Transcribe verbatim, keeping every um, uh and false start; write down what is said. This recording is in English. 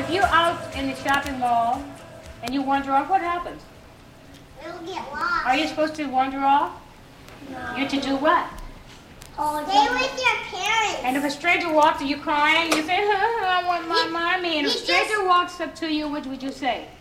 if you're out in the shopping mall and you wander off, what happens? You'll get lost. Are you supposed to wander off? No. You're to do what? Stay with your parents. And if a stranger walks, are you crying? You say, I want my mommy. And if a you stranger just- walks up to you, what would you say?